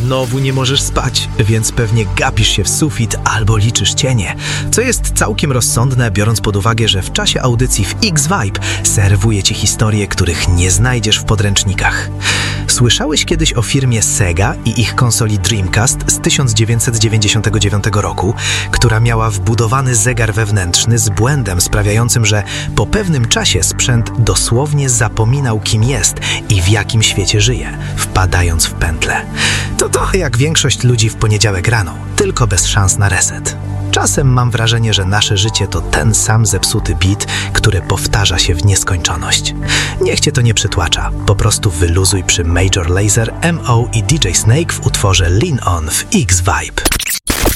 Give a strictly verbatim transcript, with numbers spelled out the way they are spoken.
znowu nie możesz spać, więc pewnie gapisz się w sufit albo liczysz cienie, co jest całkiem rozsądne, biorąc pod uwagę, że w czasie audycji w X-Vibe serwuję ci historie, których nie znajdziesz w podręcznikach. Słyszałeś kiedyś o firmie Sega i ich konsoli Dreamcast z tysiąc dziewięćset dziewięćdziesiątego dziewiątego roku, która miała wbudowany zegar wewnętrzny z błędem sprawiającym, że po pewnym czasie sprzęt dosłownie zapominał, kim jest i w jakim świecie żyje, wpadając w pętlę. To trochę jak większość ludzi w poniedziałek rano, tylko bez szans na reset. Czasem mam wrażenie, że nasze życie to ten sam zepsuty beat, który powtarza się w nieskończoność. Niech cię to nie przytłacza, po prostu wyluzuj przy Major Lazer, M O i D J Snake w utworze Lean On w X-Vibe.